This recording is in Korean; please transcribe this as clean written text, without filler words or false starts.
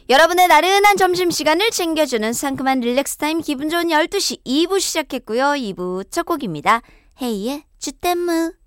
여러분의 나른한 점심시간을 챙겨주는 상큼한 릴렉스타임 기분 좋은 12시 2부 시작했고요. 2부 첫 곡입니다. 헤이의 주댐무.